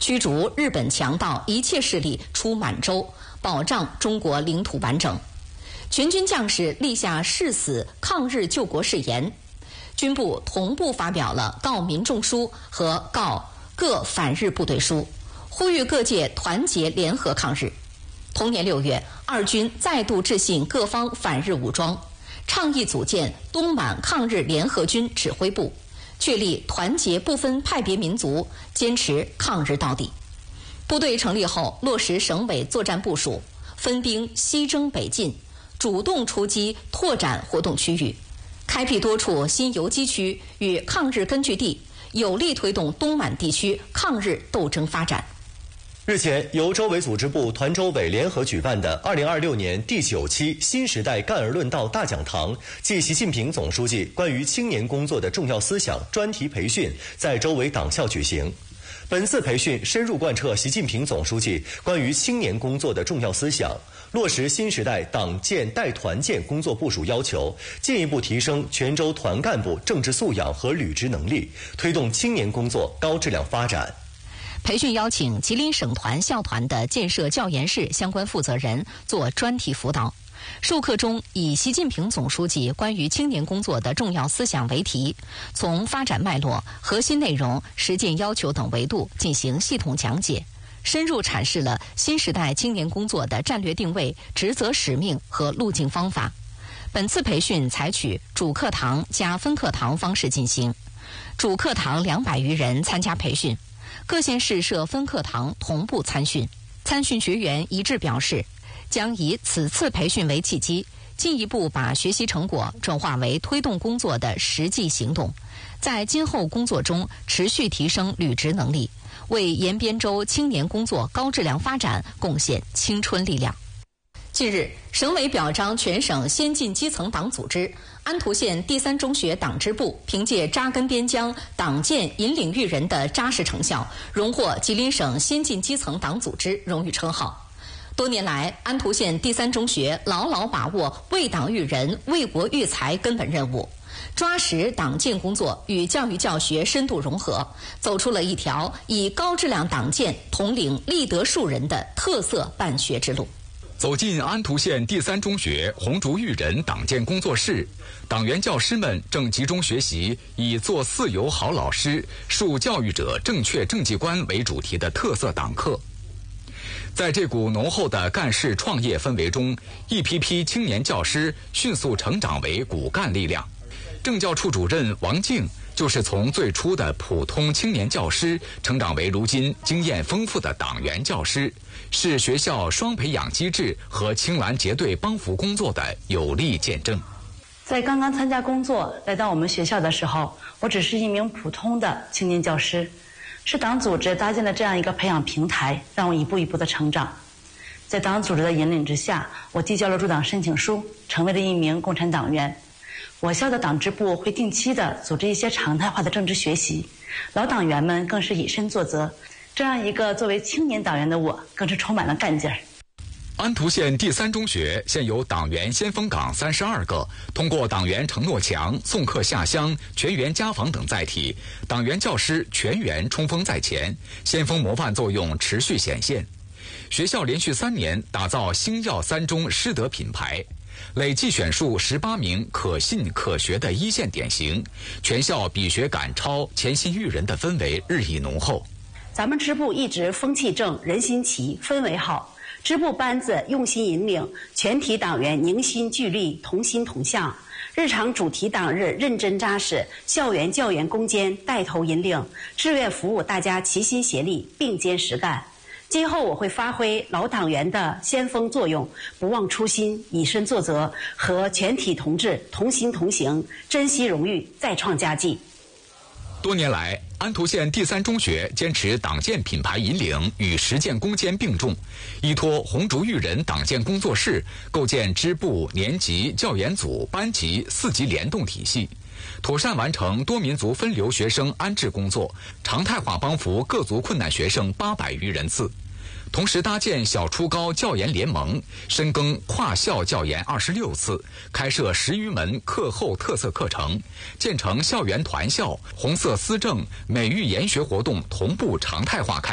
驱逐日本强盗一切势力出满洲，保障中国领土完整。全军将士立下誓死抗日救国誓言。军部同步发表了告民众书和告各反日部队书，呼吁各界团结联合抗日。同年6月，二军再度致信各方反日武装，倡议组建东满抗日联合军指挥部，确立团结不分派别民族，坚持抗日到底。部队成立后，落实省委作战部署，分兵西征北进，主动出击拓展活动区域，开辟多处新游击区与抗日根据地，有力推动东满地区抗日斗争发展。 日前，由州委组织部、团州委联合举办的2026年第9期新时代干儿论道大讲堂暨习近平总书记关于青年工作的重要思想专题培训在州委党校举行。本次培训深入贯彻习近平总书记关于青年工作的重要思想，落实新时代党建带团建工作部署要求，进一步提升全州团干部政治素养和履职能力，推动青年工作高质量发展。 培训邀请吉林省团校团的建设教研室相关负责人做专题辅导。授课中以习近平总书记关于青年工作的重要思想为题，从发展脉络、核心内容、实践要求等维度进行系统讲解，深入阐释了新时代青年工作的战略定位、职责使命和路径方法。本次培训采取主课堂加分课堂方式进行，主课堂200余人参加培训，各县市设分课堂同步参训。参训学员一致表示，将以此次培训为契机，进一步把学习成果转化为推动工作的实际行动，在今后工作中持续提升履职能力，为延边州青年工作高质量发展贡献青春力量。近日，省委表彰全省先进基层党组织。安图县第3中学党支部凭借扎根边疆、党建引领育人的扎实成效，荣获吉林省先进基层党组织荣誉称号。多年来，安图县第3中学牢牢把握为党育人、为国育才根本任务，抓实党建工作与教育教学深度融合，走出了一条以高质量党建统领立德树人的特色办学之路。 走进安图县第3中学红烛育人党建工作室，党员教师们正集中学习以做四有好老师、树教育者正确政绩观为主题的特色党课。在这股浓厚的干事创业氛围中，一批批青年教师迅速成长为骨干力量。政教处主任王静就是从最初的普通青年教师成长为如今经验丰富的党员教师，是学校双培养机制和青蓝结对帮扶工作的有力见证。 在刚刚参加工作来到我们学校的时候，我只是一名普通的青年教师，是党组织搭建的这样一个培养平台，让我一步一步的成长。在党组织的引领之下，我递交了入党申请书，成为了一名共产党员。我校的党支部会定期的组织一些常态化的政治学习，老党员们更是以身作则。这样一个作为青年党员的我，更是充满了干劲儿。 安图县第3中学现有党员先锋岗32个，通过党员承诺墙、送客下乡、全员家访等载体，党员教师全员冲锋在前，先锋模范作用持续显现。学校连续3年打造星耀3中师德品牌，累计选树18名可信可学的一线典型，全校比学赶超、潜心育人的氛围日益浓厚。 咱们支部一直风气正、人心齐、氛围好，支部班子用心引领，全体党员凝心聚力、同心同向。日常主题党日认真扎实，校园教研攻坚带头引领，志愿服务大家齐心协力、并肩实干。今后我会发挥老党员的先锋作用，不忘初心，以身作则，和全体同志同心同行，珍惜荣誉，再创佳绩。 多年来，安图县第3中学坚持党建品牌引领与实践攻坚并重，依托红烛育人党建工作室，构建支部、年级、教研组、班级4级联动体系，妥善完成多民族分流学生安置工作，常态化帮扶各族困难学生800余人次。同时搭建小初高教研联盟，深耕跨校教研26次，开设10余门课后特色课程，建成校园团校，红色思政、美育研学活动同步常态化开